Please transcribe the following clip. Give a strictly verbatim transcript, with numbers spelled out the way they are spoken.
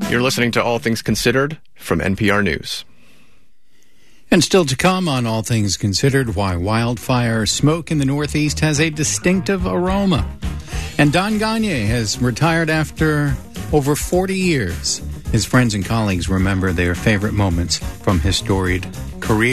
You're listening to All Things Considered from N P R News. And still to come on All Things Considered, why wildfire smoke in the Northeast has a distinctive aroma. And Don Gagné has retired after over forty years. His friends and colleagues remember their favorite moments from his storied career.